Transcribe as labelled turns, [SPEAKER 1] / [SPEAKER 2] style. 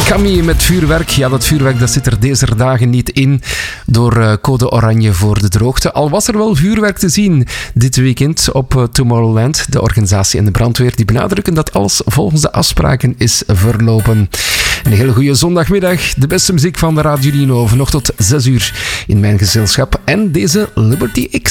[SPEAKER 1] Camille met vuurwerk. Ja, dat vuurwerk dat zit er deze dagen niet in door code oranje voor de droogte. Al was er wel vuurwerk te zien dit weekend op Tomorrowland. De organisatie en de brandweer die benadrukken dat alles volgens de afspraken is verlopen. Een hele goede zondagmiddag. De beste muziek van de Radio Dino. Nog tot 6 uur in mijn gezelschap. En deze Liberty X.